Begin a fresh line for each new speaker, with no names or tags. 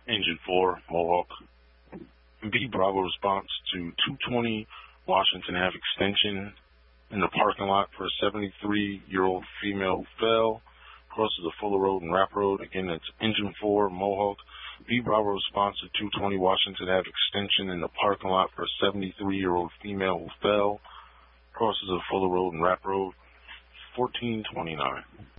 Engine 4, Mohawk. B Bravo response to 220 Washington Ave extension in the parking lot for a 73-year-old female who fell, crosses the Fuller Road and Rapp Road. Again, that's Engine 4, Mohawk. B Bravo response to 220 Washington Ave extension in the parking lot for a 73-year-old female who fell, crosses the Fuller Road and Rapp Road. 1429.